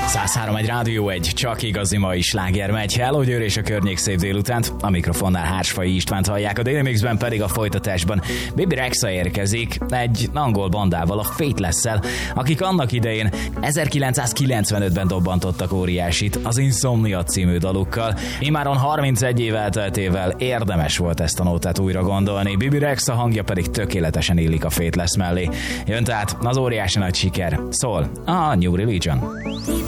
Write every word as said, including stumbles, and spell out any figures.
száz három egy Rádió egy, csak igazi mai sláger megy. Hello Győr és a környék szép délutánt. A mikrofonnál Hársfai Istvánt hallják, a Daily Mixben pedig a folytatásban Bibi Rexha érkezik egy angol bandával, a Faithless-szel, akik annak idején ezerkilencszázkilencvenötben dobbantottak óriásit az Insomnia című dalukkal. Imáron harmincegy év elteltével érdemes volt ezt a nótát újra gondolni. Bibi Rexha hangja pedig tökéletesen illik a Faithless mellé. Jön tehát az óriási nagy siker. Szól a New Religion.